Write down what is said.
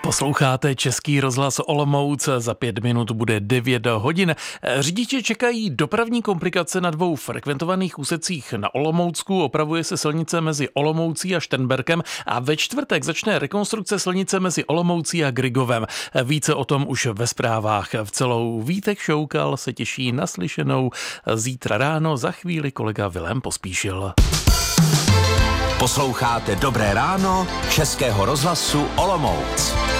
Posloucháte Český rozhlas Olomouc, za 5 minut bude 9 hodin. Řidiče čekají dopravní komplikace na 2 frekventovaných úsecích na Olomoucku, opravuje se silnice mezi Olomoucí a Šternberkem a ve čtvrtek začne rekonstrukce silnice mezi Olomoucí a Grygovem. Více o tom už ve zprávách. V celou Vítek Šoukal se těší na slyšenou zítra ráno, za chvíli kolega Vilém Pospíšil. Posloucháte Dobré ráno Českého rozhlasu Olomouc.